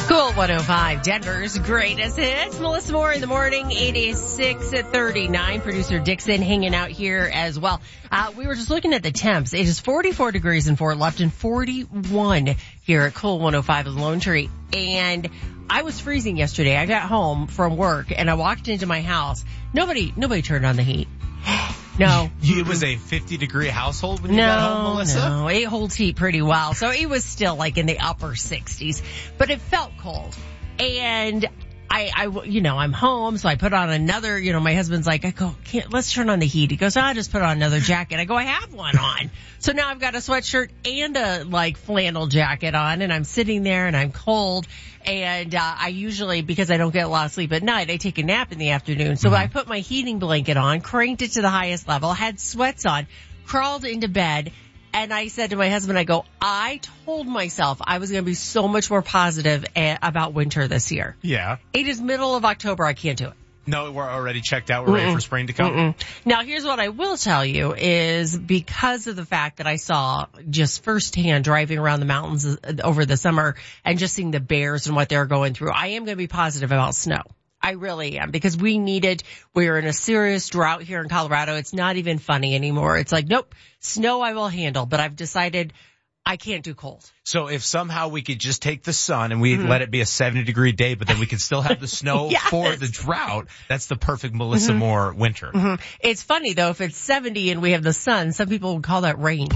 Cool 105, Denver's greatest hits. Melissa Moore in the morning, 86 at 39. Producer Dixon hanging out here as well. We were just looking at the temps. It is 44 degrees in Fort Lupton, 41 here at Cool 105 in Lone Tree. And I was freezing yesterday. I got home from work and I walked into my house. Nobody turned on the heat. No. It was a 50-degree household when you got home, Melissa? No, it holds heat pretty well. So it was still like in the upper 60s, but it felt cold. And I'm home, so I put on another, my husband's like, let's turn on the heat. He goes, I'll just put on another jacket. I go, I have one on. So now I've got a sweatshirt and a flannel jacket on, and I'm sitting there and I'm cold. And I usually, because I don't get a lot of sleep at night, I take a nap in the afternoon. So I put my heating blanket on, cranked it to the highest level, had sweats on, crawled into bed. And I said to my husband, I told myself I was going to be so much more positive about winter this year. Yeah. It is middle of October. I can't do it. No, we're already checked out. We're ready for spring to come. Now, here's what I will tell you is because of the fact that I saw just firsthand driving around the mountains over the summer and just seeing the bears and what they're going through, I am going to be positive about snow. I really am, because we're in a serious drought here in Colorado. It's not even funny anymore. It's like, nope, snow I will handle, but I've decided I can't do cold. So if somehow we could just take the sun and we let it be a 70-degree day, but then we could still have the snow for the drought, that's the perfect Melissa Moore winter. It's funny, though, if it's 70 and we have the sun, some people would call that rain.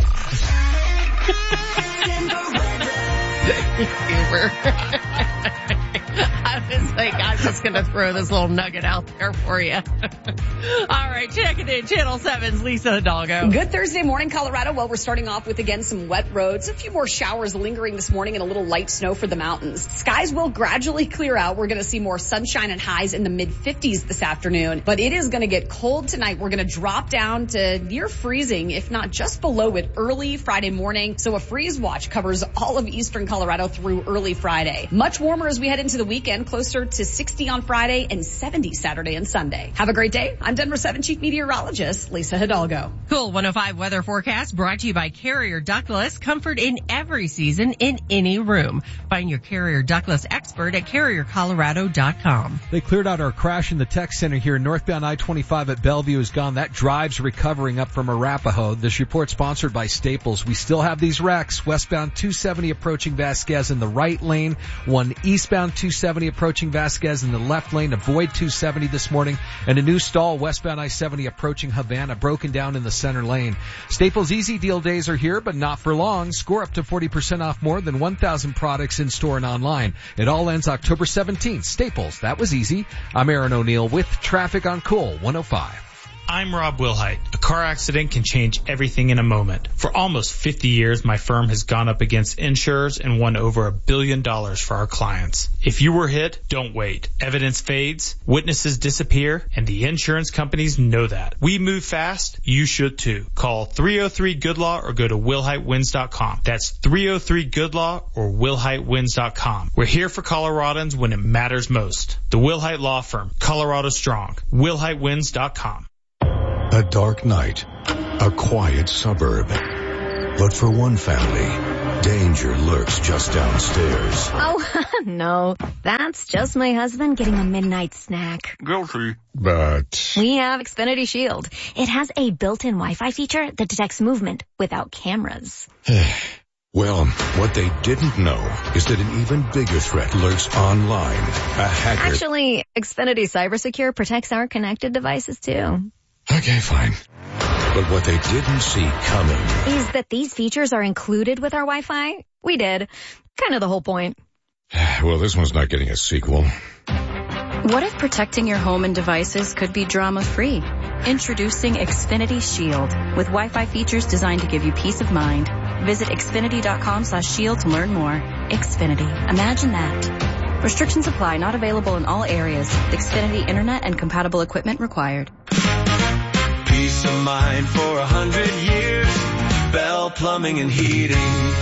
I was like, I'm just going to throw this little nugget out there for you. All right, check it in. Channel 7's Lisa Hidalgo. Good Thursday morning, Colorado. Well, we're starting off with, again, some wet roads. A few more showers lingering this morning and a little light snow for the mountains. Skies will gradually clear out. We're going to see more sunshine and highs in the mid-50s this afternoon. But it is going to get cold tonight. We're going to drop down to near freezing, if not just below it, early Friday morning. So a freeze watch covers all of eastern Colorado through early Friday. Much warmer as we head into the weekend, closer to 60 on Friday and 70 Saturday and Sunday. Have a great day. I'm Denver 7 Chief Meteorologist Lisa Hidalgo. Cool 105 weather forecast brought to you by Carrier Douglas. Comfort in every season, in any room. Find your Carrier Douglas expert at CarrierColorado.com. They cleared out our crash in the tech center here. Northbound I-25 at Bellevue is gone. That drive's recovering up from Arapahoe. This report sponsored by Staples. We still have these wrecks. Westbound 270 approaching Vasquez in the right lane. One eastbound 270 approaching Vasquez in the left lane. Avoid 270 this morning. And a new stall westbound I-70 approaching Havana, broken down in the center lane. Staples Easy Deal days are here, but not for long. Score up to 40% off more than 1,000 products in store and online. It all ends October 17th. Staples, that was easy. I'm Aaron O'Neill with traffic on Cool 105. I'm Rob Wilhite. A car accident can change everything in a moment. For almost 50 years, my firm has gone up against insurers and won over $1 billion for our clients. If you were hit, don't wait. Evidence fades, witnesses disappear, and the insurance companies know that. We move fast, you should too. Call 303-GOOD-LAW or go to WilhiteWins.com. That's 303-GOOD-LAW or WilhiteWins.com. We're here for Coloradans when it matters most. The Wilhite Law Firm, Colorado Strong. WilhiteWins.com. A dark night, a quiet suburb. But for one family, danger lurks just downstairs. Oh, no. That's just my husband getting a midnight snack. Guilty. But We have Xfinity Shield. It has a built-in Wi-Fi feature that detects movement without cameras. well, what they didn't know is that an even bigger threat lurks online. A hacker. Actually, Xfinity CyberSecure protects our connected devices too. Okay, fine. But what they didn't see coming is that these features are included with our Wi-Fi. We did. Kind of the whole point. Well, this one's not getting a sequel. What if protecting your home and devices could be drama-free? Introducing Xfinity Shield with Wi-Fi features designed to give you peace of mind. Visit Xfinity.com/shield to learn more. Xfinity. Imagine that. Restrictions apply. Not available in all areas. Xfinity Internet and compatible equipment required. Peace of mind for 100 years. Bell Plumbing and Heating.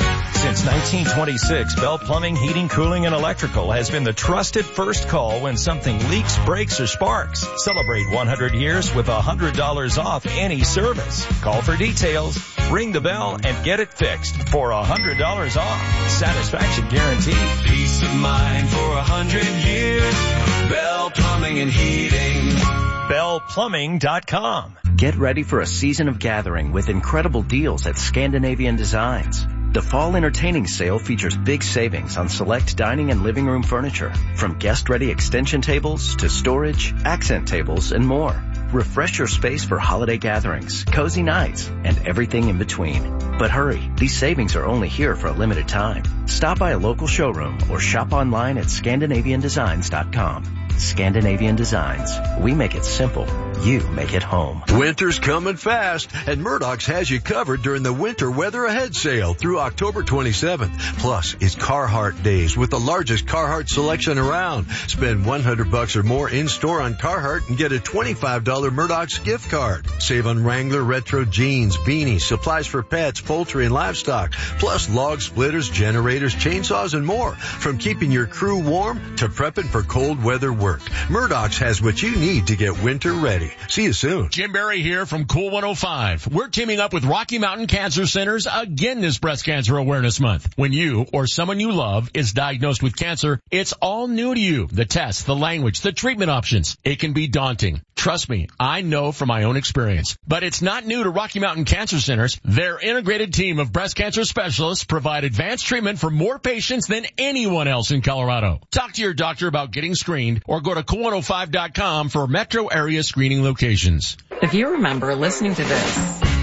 Since 1926, Bell Plumbing, Heating, Cooling, and Electrical has been the trusted first call when something leaks, breaks, or sparks. Celebrate 100 years with $100 off any service. Call for details, ring the bell, and get it fixed for $100 off. Satisfaction guaranteed. Peace of mind for 100 years. Bell Plumbing and Heating. BellPlumbing.com. Get ready for a season of gathering with incredible deals at Scandinavian Designs. The fall entertaining sale features big savings on select dining and living room furniture, from guest-ready extension tables to storage, accent tables, and more. Refresh your space for holiday gatherings, cozy nights, and everything in between. But hurry, these savings are only here for a limited time. Stop by a local showroom or shop online at ScandinavianDesigns.com. Scandinavian Designs. We make it simple. You make it home. Winter's coming fast, and Murdoch's has you covered during the Winter Weather Ahead sale through October 27th. Plus, it's Carhartt Days with the largest Carhartt selection around. Spend $100 or more in-store on Carhartt and get a $25 Murdoch's gift card. Save on Wrangler retro jeans, beanies, supplies for pets, poultry, and livestock. Plus, log splitters, generators, chainsaws, and more. From keeping your crew warm to prepping for cold weather work. Murdoch's has what you need to get winter ready. See you soon. Jim Barry here from Cool 105. We're teaming up with Rocky Mountain Cancer Centers again this Breast Cancer Awareness Month. When you or someone you love is diagnosed with cancer, it's all new to you. The tests, the language, the treatment options. It can be daunting. Trust me, I know from my own experience. But it's not new to Rocky Mountain Cancer Centers. Their integrated team of breast cancer specialists provide advanced treatment for more patients than anyone else in Colorado. Talk to your doctor about getting screened or go to cool105.com for metro area screening locations. If you remember listening to this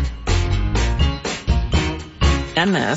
and this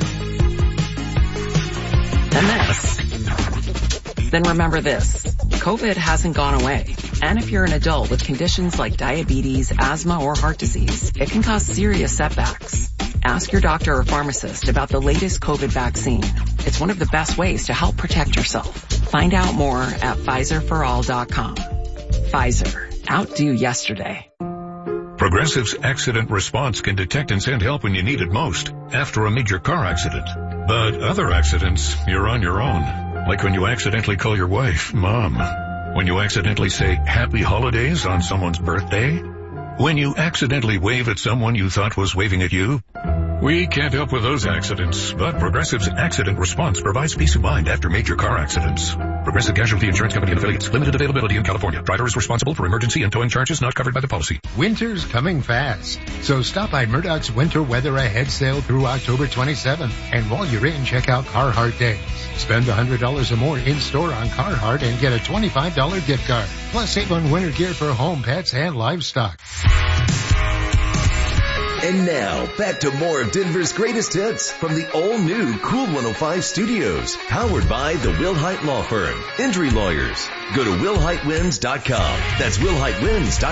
and this, then remember this. COVID hasn't gone away. And if you're an adult with conditions like diabetes, asthma, or heart disease, it can cause serious setbacks. Ask your doctor or pharmacist about the latest COVID vaccine. It's one of the best ways to help protect yourself. Find out more at PfizerForAll.com. Pfizer. Outdo yesterday. Progressive's Accident Response can detect and send help when you need it most, after a major car accident. But other accidents, you're on your own. Like when you accidentally call your wife Mom. When you accidentally say Happy Holidays on someone's birthday. When you accidentally wave at someone you thought was waving at you. We can't help with those accidents, but Progressive's Accident Response provides peace of mind after major car accidents. Progressive Casualty Insurance Company and affiliates. Limited availability in California. Driver is responsible for emergency and towing charges not covered by the policy. Winter's coming fast, so stop by Murdoch's Winter Weather Ahead sale through October 27th. And while you're in, check out Carhartt Days. Spend $100 or more in-store on Carhartt and get a $25 gift card. Plus, save on winter gear for home, pets, and livestock. And now, back to more of Denver's greatest hits from the all-new Cool 105 Studios. Powered by the Wilhite Law Firm. Injury lawyers. Go to WilhiteWins.com. That's WilhiteWins.com.